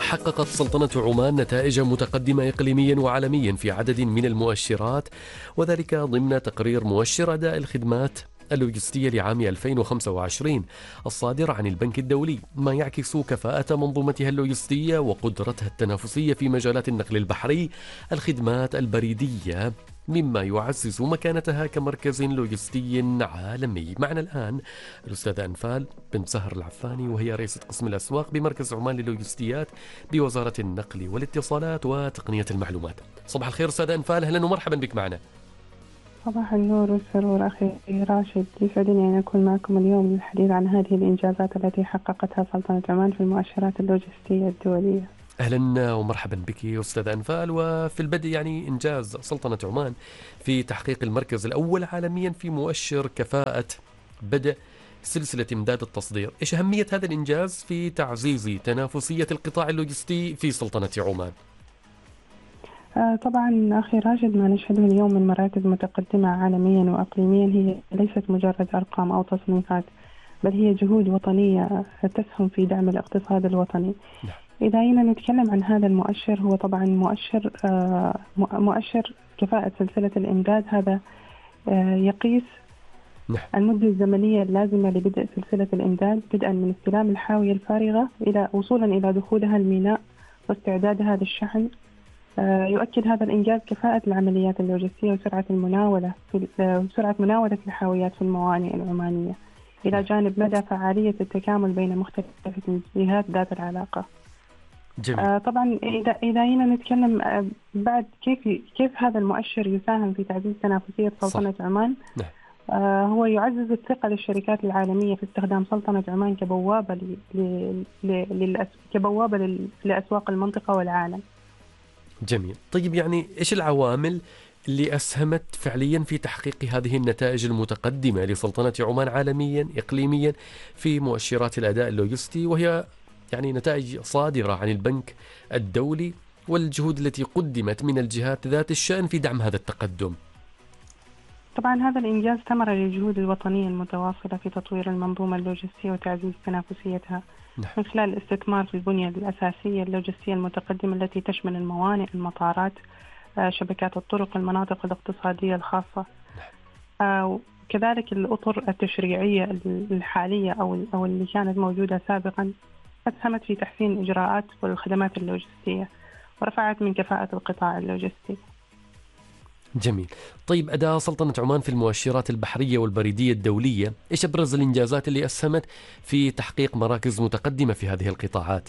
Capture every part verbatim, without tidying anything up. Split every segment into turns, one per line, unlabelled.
حققت سلطنة عمان نتائج متقدمة إقليميا وعالميا في عدد من المؤشرات، وذلك ضمن تقرير مؤشر أداء الخدمات اللوجستية لعام ألفين وخمسة وعشرين الصادر عن البنك الدولي، ما يعكس كفاءة منظومتها اللوجستية وقدرتها التنافسية في مجالات النقل البحري، الخدمات البريدية، مما يعزز مكانتها كمركز لوجستي عالمي. معنا الآن الأستاذة أنفال بنت سهر العفاني، وهي رئيسة قسم الأسواق بمركز عمان للوجستيات بوزارة النقل والاتصالات وتقنية المعلومات. صباح الخير أستاذة أنفال، أهلا ومرحبا بك معنا.
صباح النور والسرور أخي راشد، يسعدني أن أكون معكم اليوم للحديث عن هذه الإنجازات التي حققتها سلطنة عمان في المؤشرات اللوجستية الدولية.
أهلا ومرحبا بك أستاذة أنفال. وفي البدء يعني إنجاز سلطنة عمان في تحقيق المركز الأول عالميا في مؤشر كفاءة بدء سلسلة إمداد التصدير، إيش أهمية هذا الإنجاز في تعزيز تنافسية القطاع اللوجستي في سلطنة عمان؟
آه طبعا أخي راشد، ما نشهده اليوم من مراكز متقدمة عالميا وأقليميا هي ليست مجرد أرقام أو تصنيفات، بل هي جهود وطنية تسهم في دعم الاقتصاد الوطني.
نعم.
إذا أينا نتكلم عن هذا المؤشر، هو طبعا مؤشر آه مؤشر كفاءة سلسلة الإمداد. هذا آه يقيس
نعم.
المدة الزمنية اللازمة لبدء سلسلة الإمداد، بدءا من استلام الحاوية الفارغة إلى وصولا إلى دخولها الميناء واستعدادها للشحن. يؤكد هذا الإنجاز كفاءة العمليات اللوجستية وسرعة المناولة في سرعة مناولة الحاويات في الموانئ العمانية، إلى جانب مدى فعالية التكامل بين مختلف الجهات ذات العلاقة.
جميل.
آه طبعا إذا إذا هنا نتكلم آه بعد كيف كيف هذا المؤشر يساهم في تعزيز تنافسية سلطنة عمان.
نعم.
آه هو يعزز الثقة للشركات العالمية في استخدام سلطنة عمان كبوابة ل ل ل كبوابة لأسواق المنطقة والعالم.
جميل. طيب يعني إيش العوامل اللي أسهمت فعليا في تحقيق هذه النتائج المتقدمة لسلطنة عمان عالميا إقليميا في مؤشرات الأداء اللوجستي، وهي يعني نتائج صادرة عن البنك الدولي، والجهود التي قدمت من الجهات ذات الشأن في دعم هذا التقدم؟
طبعا هذا الإنجاز ثمرة للجهود الوطنية المتواصلة في تطوير المنظومة اللوجستية وتعزيز تنافسيتها. نعم. من خلال الاستثمار في البنية الأساسية اللوجستية المتقدمة التي تشمل الموانئ، المطارات، شبكات الطرق، المناطق الاقتصادية الخاصة، وكذلك الأطر التشريعية الحالية أو أو اللي كانت موجودة سابقا، أسهمت في تحسين الإجراءات والخدمات اللوجستية ورفعت من كفاءة القطاع اللوجستي.
جميل. طيب أداء سلطنة عمان في المؤشرات البحرية والبريدية الدولية، إيش أبرز الإنجازات اللي أسهمت في تحقيق مراكز متقدمة في هذه القطاعات؟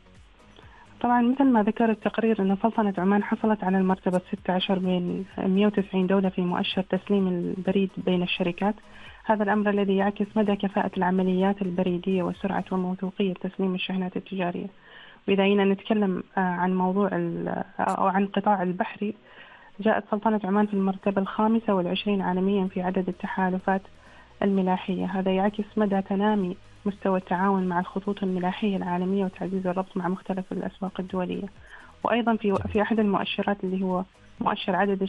طبعا مثل ما ذكر التقرير أن سلطنة عمان حصلت على المرتبة الستة عشر بين مئة وتسعين دولة في مؤشر تسليم البريد بين الشركات. هذا الأمر الذي يعكس مدى كفاءة العمليات البريدية وسرعة وموثوقية تسليم الشحنات التجارية. وإذا هنا نتكلم عن موضوع أو عن قطاع البحري، جاءت سلطنة عمان في المرتبة الخامسة والعشرين عالميا في عدد التحالفات الملاحية. هذا يعكس مدى تنامي مستوى التعاون مع الخطوط الملاحية العالمية وتعزيز الربط مع مختلف الأسواق الدولية. وأيضا في في أحد المؤشرات اللي هو مؤشر عدد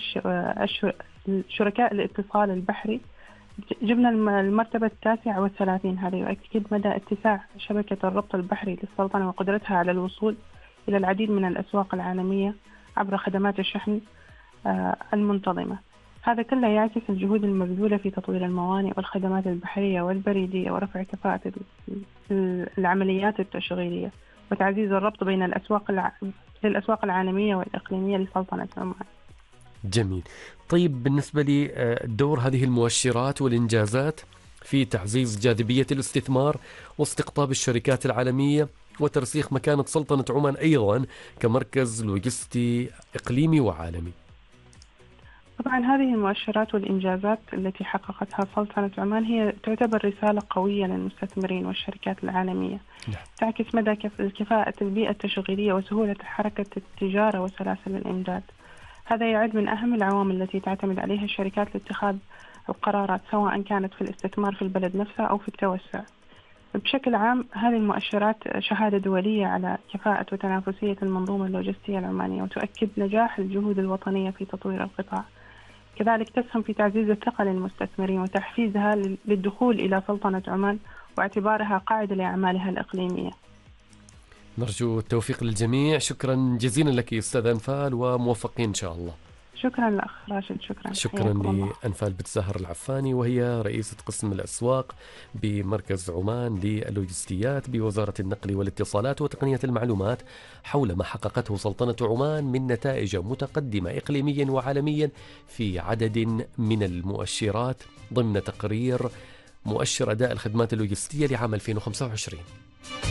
شركاء الاتصال البحري، جبنا المرتبة التاسعة والثلاثين. هذا يؤكد مدى اتساع شبكة الربط البحري للسلطنة وقدرتها على الوصول إلى العديد من الأسواق العالمية عبر خدمات الشحن المنتظمة. هذا كله يعكس الجهود المبذولة في تطوير الموانئ والخدمات البحرية والبريدية ورفع كفاءة العمليات التشغيلية وتعزيز الربط بين الأسواق الع... الأسواق العالمية والإقليمية لسلطنة عمان.
جميل. طيب بالنسبة لدور هذه المؤشرات والإنجازات في تعزيز جاذبية الاستثمار واستقطاب الشركات العالمية وترسيخ مكانة سلطنة عمان أيضا كمركز لوجستي إقليمي وعالمي.
طبعا هذه المؤشرات والإنجازات التي حققتها سلطنة عمان هي تعتبر رسالة قوية للمستثمرين والشركات العالمية. نعم. تعكس مدى كفاءة البيئة التشغيلية وسهولة حركة التجارة وسلاسل الإمداد. هذا يعد من أهم العوامل التي تعتمد عليها الشركات لاتخاذ القرارات، سواء كانت في الاستثمار في البلد نفسه أو في التوسع. بشكل عام هذه المؤشرات شهادة دولية على كفاءة وتنافسية المنظومة اللوجستية العمانية، وتؤكد نجاح الجهود الوطنية في تطوير القطاع. كذلك تسهم في تعزيز الثقة للمستثمرين وتحفيزها للدخول إلى سلطنة عمان واعتبارها قاعدة لأعمالها الإقليمية.
نرجو التوفيق للجميع. شكرا جزيلا لك أستاذ أنفال وموفقين إن شاء الله.
شكرا الأخ راشد. شكرا
شكرا لأنفال بنت زاهر العفاني، وهي رئيسة قسم الأسواق بمركز عمان للوجستيات بوزارة النقل والاتصالات وتقنية المعلومات، حول ما حققته سلطنة عمان من نتائج متقدمة إقليميا وعالميا في عدد من المؤشرات ضمن تقرير مؤشر أداء الخدمات اللوجستية لعام ألفين وخمسة وعشرين.